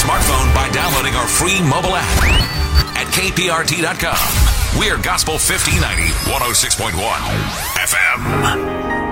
smartphone by downloading our free mobile app at kprt.com. We're Gospel 1590, 106.1 FM.